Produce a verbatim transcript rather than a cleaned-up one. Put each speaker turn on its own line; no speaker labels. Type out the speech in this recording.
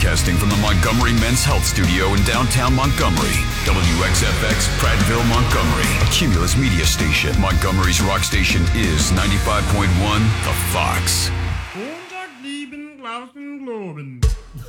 Broadcasting from the Montgomery Men's Health Studio in downtown Montgomery. W X F X, Prattville, Montgomery. Cumulus Media Station. Montgomery's rock station is ninety-five point one The Fox.
Montag, lieben, Glauben, Globen.